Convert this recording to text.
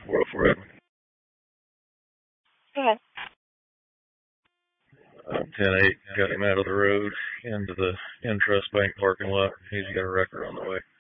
404 Go ahead. 10-8 got him out of the road into the Intrust Bank parking lot. He's got a record on the way.